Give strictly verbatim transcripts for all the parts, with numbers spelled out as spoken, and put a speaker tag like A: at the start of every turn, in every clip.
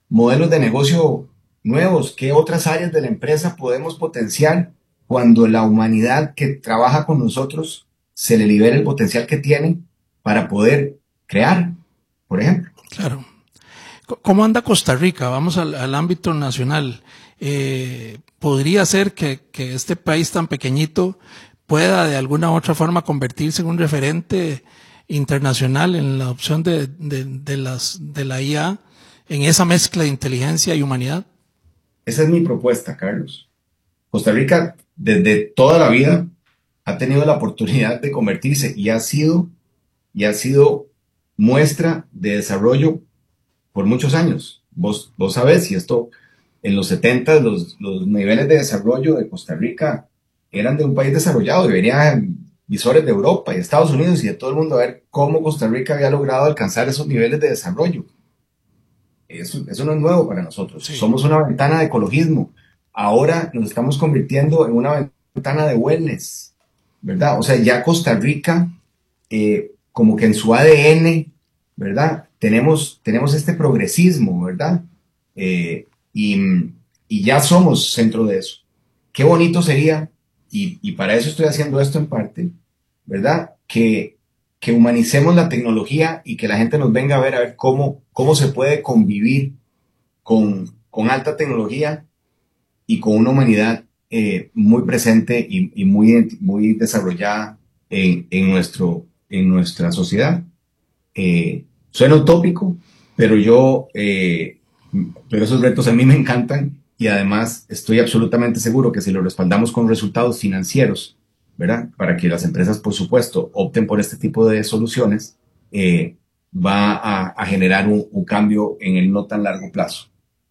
A: modelos de negocio nuevos, qué otras áreas de la empresa podemos potenciar cuando la humanidad que trabaja con nosotros se le libera el potencial que tiene para poder crear, por ejemplo.
B: Claro. ¿Cómo anda Costa Rica? Vamos al, al ámbito nacional. Eh, ¿Podría ser que, que este país tan pequeñito pueda de alguna u otra forma convertirse en un referente internacional en la opción de, de, de, las, de la I A, en esa mezcla de inteligencia y humanidad?
A: Esa es mi propuesta, Carlos. Costa Rica, desde toda la vida, ha tenido la oportunidad de convertirse y ha sido, y ha sido muestra de desarrollo por muchos años. Vos, vos sabés, y esto en los setenta, los, los niveles de desarrollo de Costa Rica eran de un país desarrollado y venían visores de Europa y Estados Unidos y de todo el mundo a ver cómo Costa Rica había logrado alcanzar esos niveles de desarrollo. Eso, eso no es nuevo para nosotros. Sí. Somos una ventana de ecologismo. Ahora nos estamos convirtiendo en una ventana de wellness, ¿verdad? O sea, ya Costa Rica, eh, como que en su A D N, ¿verdad? Tenemos, tenemos este progresismo, ¿verdad? Eh, y, y ya somos centro de eso. Qué bonito sería, y, y para eso estoy haciendo esto en parte, ¿verdad? Que, que humanicemos la tecnología y que la gente nos venga a ver a ver cómo, cómo se puede convivir con, con alta tecnología y con una humanidad eh, muy presente y, y muy, muy desarrollada en, en, nuestro, en nuestra sociedad. Eh, suena utópico, pero yo, eh, pero esos retos a mí me encantan y además estoy absolutamente seguro que si lo respaldamos con resultados financieros, ¿verdad? Para que las empresas, por supuesto, opten por este tipo de soluciones, eh, va a, a generar un, un cambio en el no tan largo plazo.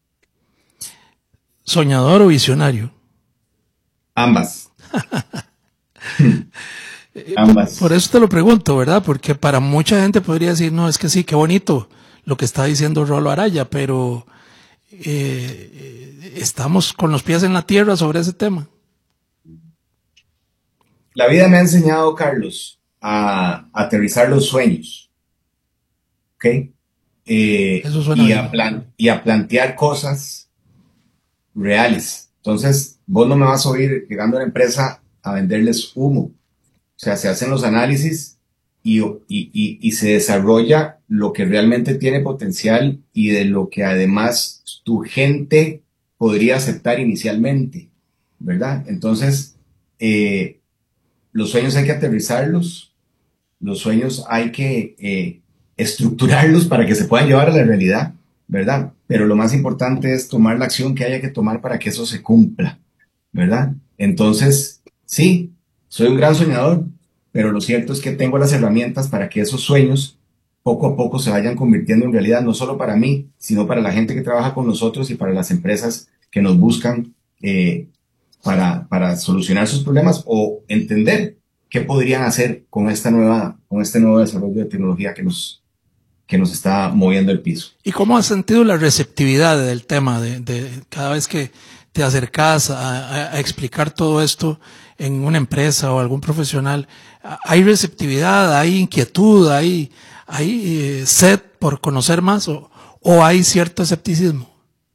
B: ¿Soñador o visionario?
A: Ambas. Ambas.
B: Por, por eso te lo pregunto, ¿verdad? Porque para mucha gente podría decir, no, es que sí, qué bonito lo que está diciendo Rolo Araya, pero eh, estamos con los pies en la tierra sobre ese tema.
A: La vida me ha enseñado, Carlos, a, a aterrizar los sueños, ¿ok? Eh,
B: Eso suena
A: y,
B: bien.
A: a plan, y a plantear cosas reales. Entonces, vos no me vas a oír llegando a la empresa a venderles humo. O sea, se hacen los análisis y, y, y, y se desarrolla lo que realmente tiene potencial y de lo que además tu gente podría aceptar inicialmente, ¿verdad? Entonces, eh, los sueños hay que aterrizarlos, los sueños hay que eh, estructurarlos para que se puedan llevar a la realidad, ¿verdad? Pero lo más importante es tomar la acción que haya que tomar para que eso se cumpla, ¿verdad? Entonces, sí, soy un gran soñador, pero lo cierto es que tengo las herramientas para que esos sueños poco a poco se vayan convirtiendo en realidad, no solo para mí, sino para la gente que trabaja con nosotros y para las empresas que nos buscan eh, para, para solucionar sus problemas o entender qué podrían hacer con esta nueva, con este nuevo desarrollo de tecnología que nos, que nos está moviendo el piso.
B: ¿Y cómo has sentido la receptividad del tema de, de cada vez que te acercas a, a, a explicar todo esto en una empresa o algún profesional? ¿Hay receptividad, hay inquietud, hay, hay eh, sed por conocer más o, o hay cierto escepticismo?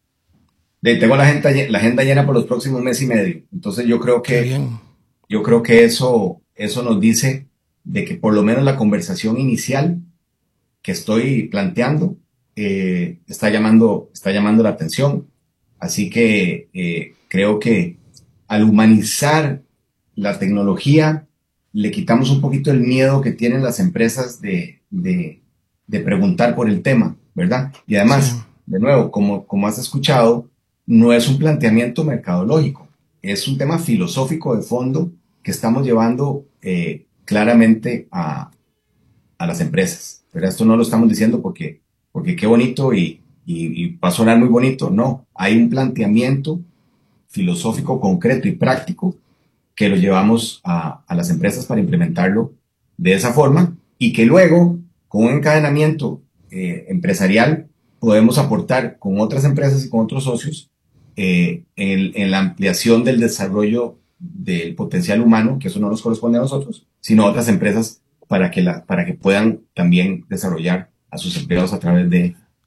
A: De, tengo la agenda, la agenda llena por los próximos mes y medio. Entonces yo creo que, yo creo que eso, eso nos dice de que por lo menos la conversación inicial que estoy planteando eh, está llamando, está llamando la atención. Así que eh, creo que al humanizar la tecnología le quitamos un poquito el miedo que tienen las empresas de, de, de preguntar por el tema, ¿verdad? Y además, sí. de nuevo, como, como has escuchado, no es un planteamiento mercadológico, es un tema filosófico de fondo que estamos llevando eh, claramente a, a las empresas. Pero esto no lo estamos diciendo porque, porque qué bonito y, y, y va a sonar muy bonito. No, hay un planteamiento filosófico concreto y práctico que lo llevamos a, a las empresas para implementarlo de esa forma y que luego, con un encadenamiento eh, empresarial, podemos aportar con otras empresas y con otros socios eh, en, en la ampliación del desarrollo del potencial humano, que eso no nos corresponde a nosotros, sino a otras empresas para que, la, para que puedan también desarrollar a sus empleados a través de,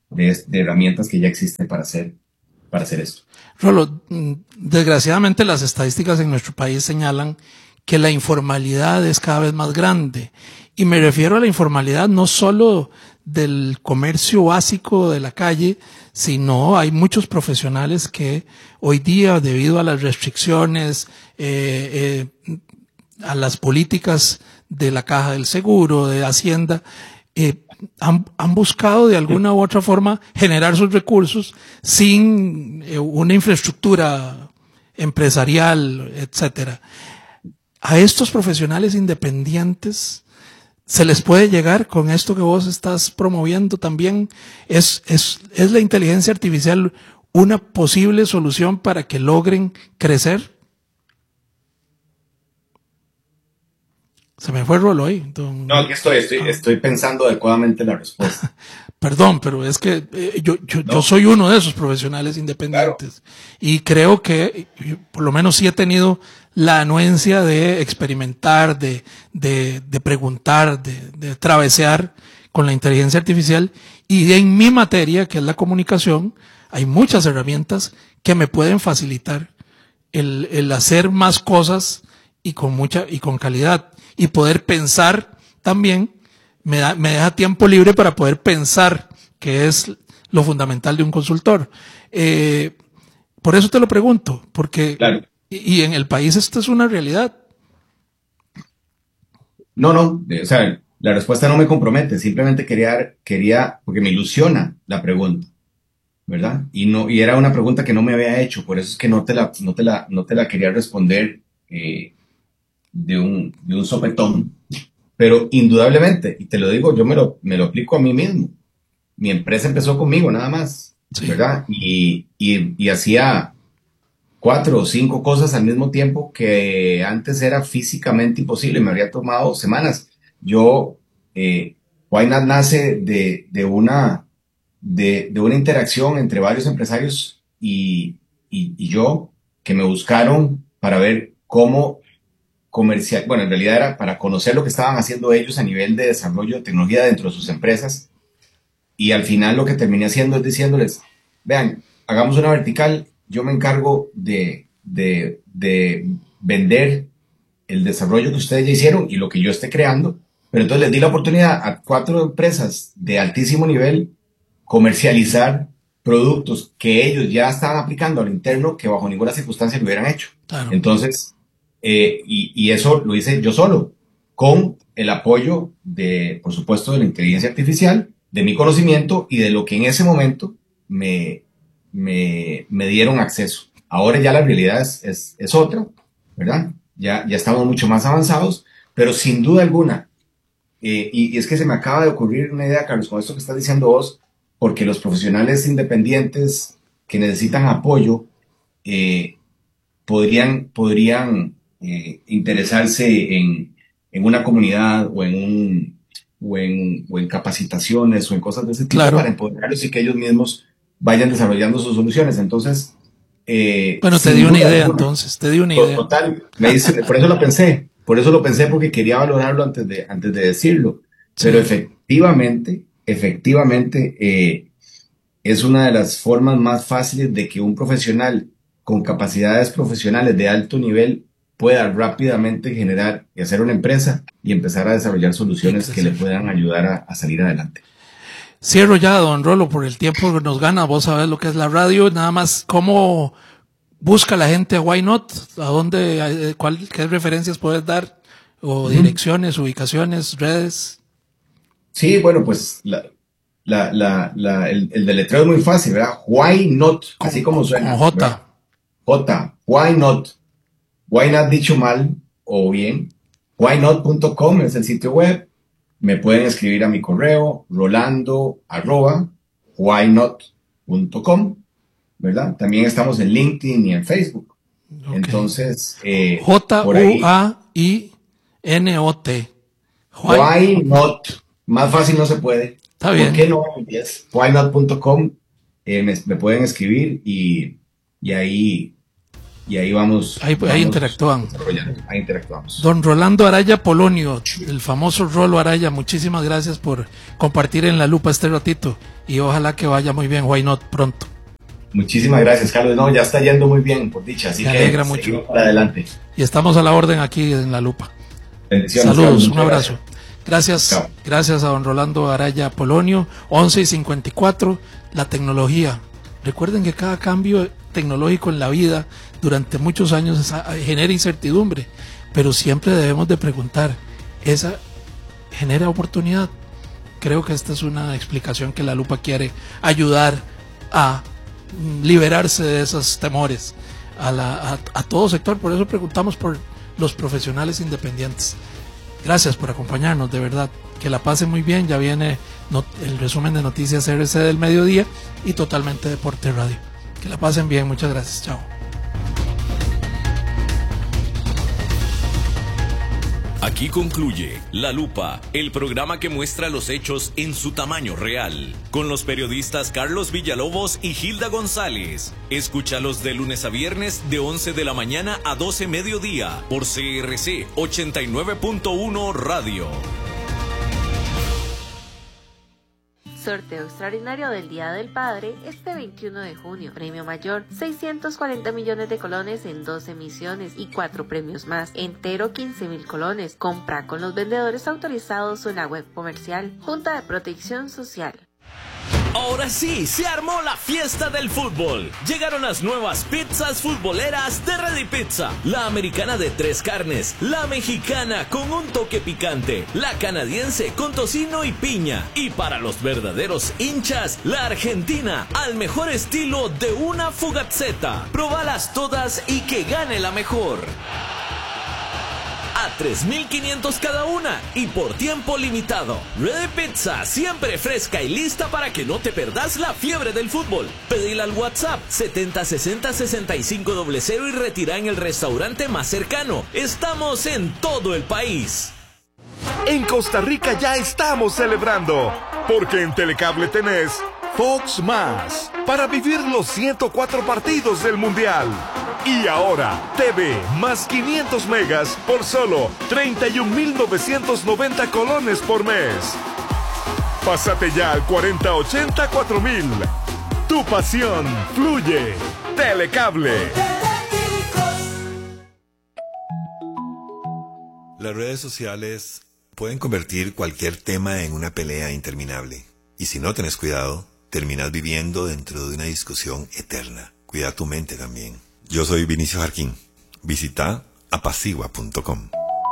A: de, de herramientas que ya existen para hacer, para hacer esto.
B: Rolo, desgraciadamente las estadísticas en nuestro país señalan que la informalidad es cada vez más grande. Y me refiero a la informalidad no solo del comercio básico de la calle, sino hay muchos profesionales que hoy día, debido a las restricciones, eh, eh, a las políticas de la Caja del Seguro, de Hacienda, eh, han, han buscado de alguna u otra forma generar sus recursos sin eh, una infraestructura empresarial, etcétera. A estos profesionales independientes se les puede llegar con esto que vos estás promoviendo también. ¿Es, es, es la inteligencia artificial una posible solución para que logren crecer? Se me fue el rolo ahí. Entonces,
A: no, aquí estoy, estoy, ah. estoy pensando adecuadamente la respuesta.
B: Perdón, pero es que eh, yo, yo, no. yo soy uno de esos profesionales independientes. Claro. Y creo que por lo menos sí he tenido la anuencia de experimentar, de, de, de preguntar, de, de travesear con la inteligencia artificial. Y en mi materia, que es la comunicación, hay muchas herramientas que me pueden facilitar el, el hacer más cosas y con mucha, y con calidad. Y poder pensar también, me, da, me deja tiempo libre para poder pensar, que es lo fundamental de un consultor. Eh, por eso te lo pregunto, porque
A: claro.
B: y, y en el país esto es una realidad.
A: No, no, o sea, la respuesta no me compromete, simplemente quería, quería, porque me ilusiona la pregunta, ¿verdad? Y no, y era una pregunta que no me había hecho, por eso es que no te la, no te la, no te la quería responder, eh, de un, de un sopetón, pero indudablemente, y te lo digo, yo me lo, me lo aplico a mí mismo. Mi empresa empezó conmigo nada más, sí. ¿verdad? Y, y, y hacía cuatro o cinco cosas al mismo tiempo que antes era físicamente imposible, me habría tomado semanas. Yo, eh, Wynot nace de, de, una, de, de una interacción entre varios empresarios y, y, y yo, que me buscaron para ver cómo comercial, bueno, en realidad era para conocer lo que estaban haciendo ellos a nivel de desarrollo de tecnología dentro de sus empresas, y al final lo que terminé haciendo es diciéndoles, vean, hagamos una vertical, yo me encargo de, de, de vender el desarrollo que ustedes ya hicieron y lo que yo esté creando, pero entonces les di la oportunidad a cuatro empresas de altísimo nivel comercializar productos que ellos ya estaban aplicando al interno que bajo ninguna circunstancia lo hubieran hecho. Claro. Entonces, Eh, y, y eso lo hice yo solo, con el apoyo de, por supuesto, de la inteligencia artificial, de mi conocimiento y de lo que en ese momento me, me, me dieron acceso. Ahora ya la realidad es, es, es otra, ¿verdad? Ya, ya estamos mucho más avanzados, pero sin duda alguna, eh, y, y es que se me acaba de ocurrir una idea, Carlos, con esto que estás diciendo vos, porque los profesionales independientes que necesitan apoyo eh, podrían, podrían Eh, interesarse en, en una comunidad o en, un, o, en, o en capacitaciones o en cosas de ese tipo, claro, para empoderarlos y que ellos mismos vayan desarrollando sus soluciones. Entonces, eh,
B: bueno, te di una idea alguna, entonces, te di una idea.
A: Total, me dice, por eso lo pensé, por eso lo pensé porque quería valorarlo antes de, antes de decirlo. Sí. Pero efectivamente, efectivamente, eh, es una de las formas más fáciles de que un profesional con capacidades profesionales de alto nivel pueda rápidamente generar y hacer una empresa y empezar a desarrollar soluciones que le puedan ayudar a, a salir adelante.
B: Cierro ya, don Rolo, por el tiempo que nos gana. Vos sabés lo que es la radio. Nada más, ¿cómo busca la gente a Wynot? ¿A dónde, cuál, qué referencias puedes dar? ¿O direcciones, uh-huh. ubicaciones, redes?
A: Sí, bueno, pues la, la, la, la, el, el deletreo es muy fácil, ¿verdad? Wynot, así como suena.
B: Con J.
A: ¿verdad? J, Wynot. Wynot dicho mal o bien, wynot punto com es el sitio web. Me pueden escribir a mi correo, rolando arroba wynot punto com, ¿verdad? También estamos en LinkedIn y en Facebook. Okay. Entonces, eh,
B: J U A I N O T.
A: Wynot. Más fácil no se puede.
B: Está bien.
A: ¿Por qué no? wynot punto com. Eh, me, me pueden escribir y, y ahí y ahí vamos.
B: Ahí,
A: vamos
B: ahí interactúan.
A: Ahí interactuamos.
B: Don Rolando Araya Polonio, el famoso Rolo Araya, muchísimas gracias por compartir en La Lupa este ratito y ojalá que vaya muy bien, why not, pronto.
A: Muchísimas gracias, Carlos. No, ya está yendo muy bien, por dicha, así
B: Me
A: que
B: alegra mucho.
A: para adelante.
B: Y estamos a la orden aquí en La Lupa.
A: Bendiciones.
B: Saludos,
A: Carlos,
B: un abrazo. Gracias,
A: gracias,
B: gracias a don Rolando Araya Polonio. once y cincuenta y cuatro, la tecnología. Recuerden que cada cambio tecnológico en la vida durante muchos años genera incertidumbre, pero siempre debemos de preguntar, ¿esa genera oportunidad? Creo que esta es una explicación que La Lupa quiere ayudar a liberarse de esos temores a, la, a, a todo sector. Por eso preguntamos por los profesionales independientes. Gracias por acompañarnos, de verdad, que la pasen muy bien. Ya viene not- el resumen de Noticias R C del mediodía y Totalmente Deporte Radio. Que la pasen bien, muchas gracias, chao.
C: Aquí concluye La Lupa, el programa que muestra los hechos en su tamaño real, con los periodistas Carlos Villalobos y Gilda González. Escúchalos de lunes a viernes de once de la mañana a doce mediodía por C R C ochenta y nueve punto uno Radio.
D: Sorteo extraordinario del Día del Padre este veintiuno de junio. Premio mayor, seiscientos cuarenta millones de colones en dos emisiones y cuatro premios más. Entero quince mil colones. Compra con los vendedores autorizados o en la web comercial. Junta de Protección Social.
C: Ahora sí, se armó la fiesta del fútbol. Llegaron las nuevas pizzas futboleras de Ready Pizza. La americana de tres carnes, la mexicana con un toque picante, la canadiense con tocino y piña. Y para los verdaderos hinchas, la argentina al mejor estilo de una fugazzetta. Probalas todas y que gane la mejor. A tres mil quinientos cada una y por tiempo limitado. Ready Pizza, siempre fresca y lista para que no te perdas la fiebre del fútbol. Pedila al WhatsApp setenta sesenta sesenta y cinco cero y retira en el restaurante más cercano. Estamos en todo el país.
E: En Costa Rica ya estamos celebrando, porque en Telecable tenés Fox Más, para vivir los ciento cuatro partidos del Mundial. Y ahora, T V más quinientos megas por solo treinta y un mil novecientos noventa colones por mes. Pásate ya al cuarenta ochenta cuatro mil. Tu pasión fluye. Telecable.
F: Las redes sociales pueden convertir cualquier tema en una pelea interminable. Y si no tenés cuidado, terminás viviendo dentro de una discusión eterna. Cuida tu mente también. Yo soy Vinicio Jarquín. Visita apacigua punto com.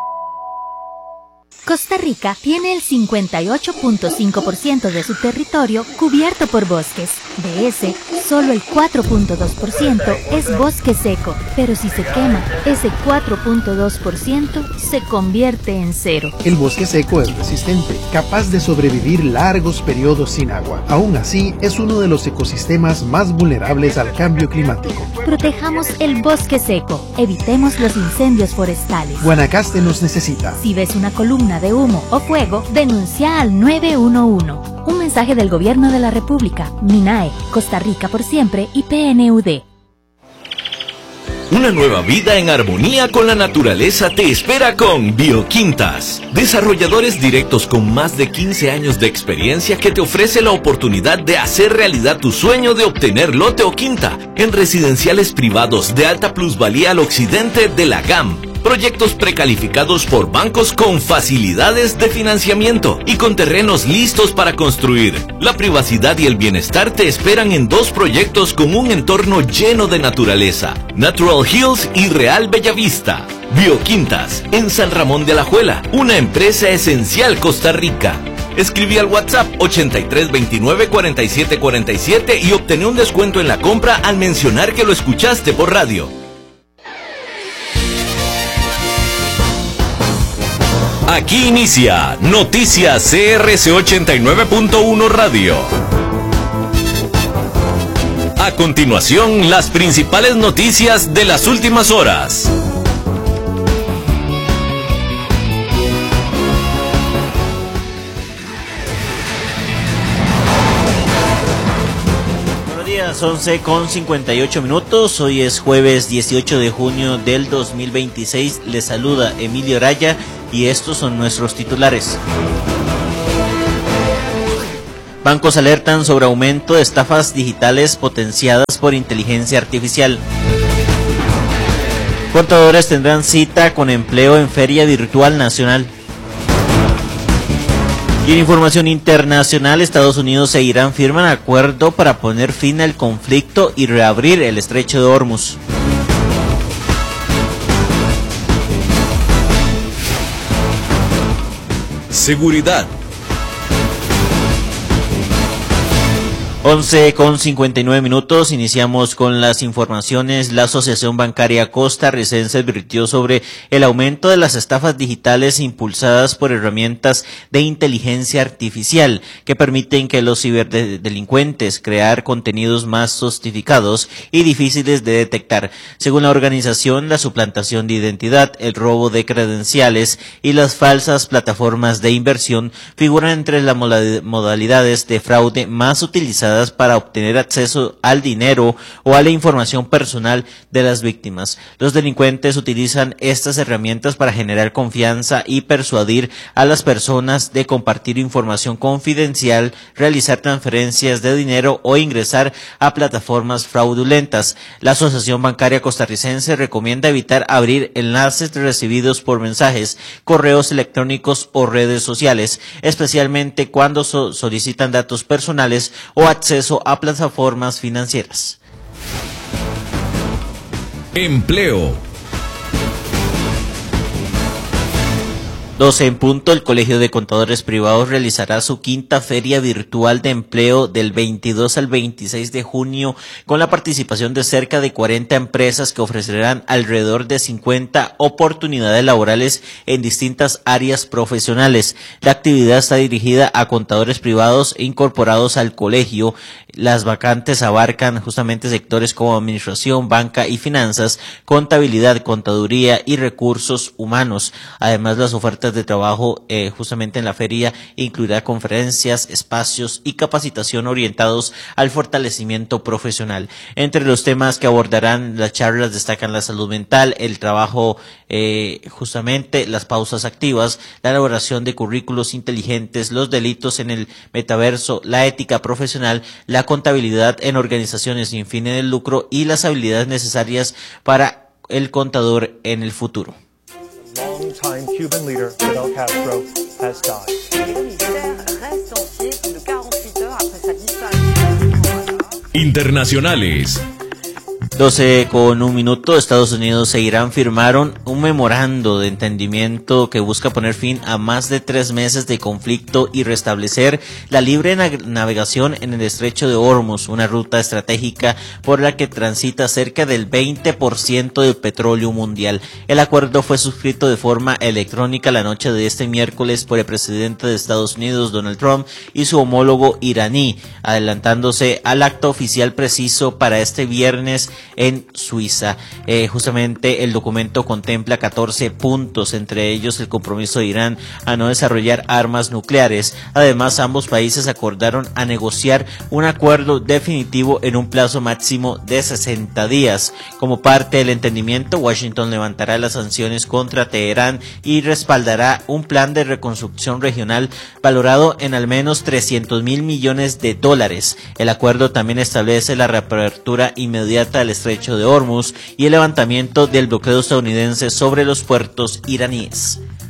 G: Costa Rica tiene el cincuenta y ocho punto cinco por ciento de su territorio cubierto por bosques. De ese, solo el cuatro punto dos por ciento es bosque seco, pero si se quema, ese cuatro punto dos por ciento se convierte en cero.
H: El bosque seco es resistente, capaz de sobrevivir largos periodos sin agua. Aún así, es uno de los ecosistemas más vulnerables al cambio climático.
G: Protejamos el bosque seco, evitemos los incendios forestales.
H: Guanacaste nos necesita.
G: Si ves una columna de humo o fuego, denuncia al nueve uno uno. Un mensaje del Gobierno de la República, MINAE, Costa Rica por siempre y P N U D.
C: Una nueva vida en armonía con la naturaleza te espera con Bioquintas. Desarrolladores directos con más de quince años de experiencia que te ofrece la oportunidad de hacer realidad tu sueño de obtener lote o quinta en residenciales privados de alta plusvalía al occidente de la G A M. Proyectos precalificados por bancos con facilidades de financiamiento y con terrenos listos para construir. La privacidad y el bienestar te esperan en dos proyectos con un entorno lleno de naturaleza: Natural Hills y Real Bellavista. Bioquintas, en San Ramón de Alajuela, una empresa esencial Costa Rica. Escribí al WhatsApp ochenta y tres veintinueve cuarenta y siete cuarenta y siete y obtén un descuento en la compra al mencionar que lo escuchaste por radio. Aquí inicia Noticias C R C ochenta y nueve punto uno Radio. A continuación, las principales noticias de las últimas horas.
I: Buenos días. Las once con cincuenta y ocho minutos, hoy es jueves dieciocho de junio del dos mil veintiséis, les saluda Emilio Araya y estos son nuestros titulares. Bancos alertan sobre aumento de estafas digitales potenciadas por inteligencia artificial. Contadores tendrán cita con empleo en Feria Virtual Nacional. Y en información internacional, Estados Unidos e Irán firman acuerdo para poner fin al conflicto y reabrir el estrecho de Hormuz.
C: Seguridad.
I: once con cincuenta y nueve minutos, iniciamos con las informaciones. La Asociación Bancaria Costarricense advirtió sobre el aumento de las estafas digitales impulsadas por herramientas de inteligencia artificial que permiten que los ciberdelincuentes crear contenidos más sofisticados y difíciles de detectar. Según la organización, la suplantación de identidad, el robo de credenciales y las falsas plataformas de inversión figuran entre las modalidades de fraude más utilizadas para obtener acceso al dinero o a la información personal de las víctimas. Los delincuentes utilizan estas herramientas para generar confianza y persuadir a las personas de compartir información confidencial, realizar transferencias de dinero o ingresar a plataformas fraudulentas. La Asociación Bancaria Costarricense recomienda evitar abrir enlaces recibidos por mensajes, correos electrónicos o redes sociales, especialmente cuando so- solicitan datos personales o acceso a plataformas financieras.
C: Empleo.
I: doce en punto, el Colegio de Contadores Privados realizará su quinta Feria Virtual de Empleo del veintidós al veintiséis de junio con la participación de cerca de cuarenta empresas que ofrecerán alrededor de cincuenta oportunidades laborales en distintas áreas profesionales. La actividad está dirigida a contadores privados incorporados al colegio. Las vacantes abarcan justamente sectores como administración, banca y finanzas, contabilidad, contaduría y recursos humanos. Además, las ofertas de trabajo eh, justamente en la feria incluirá conferencias, espacios y capacitación orientados al fortalecimiento profesional. Entre los temas que abordarán las charlas destacan la salud mental, el trabajo, eh, justamente las pausas activas, la elaboración de currículos inteligentes, los delitos en el metaverso, la ética profesional, la contabilidad en organizaciones sin fines de lucro y las habilidades necesarias para el contador en el futuro.
J: Long-time Cuban leader Fidel Castro has died.
C: Internacionales.
I: doce con un minuto, Estados Unidos e Irán firmaron un memorando de entendimiento que busca poner fin a más de tres meses de conflicto y restablecer la libre navegación en el estrecho de Hormuz, una ruta estratégica por la que transita cerca del veinte por ciento del petróleo mundial. El acuerdo fue suscrito de forma electrónica la noche de este miércoles por el presidente de Estados Unidos, Donald Trump, y su homólogo iraní, adelantándose al acto oficial preciso para este viernes en Suiza. Eh, justamente el documento contempla catorce puntos, entre ellos el compromiso de Irán a no desarrollar armas nucleares. Además, ambos países acordaron a negociar un acuerdo definitivo en un plazo máximo de sesenta días. Como parte del entendimiento, Washington levantará las sanciones contra Teherán y respaldará un plan de reconstrucción regional valorado en al menos trescientos mil millones de dólares. El acuerdo también establece la reapertura inmediata del estrecho de Hormuz y el levantamiento del bloqueo estadounidense sobre los puertos iraníes.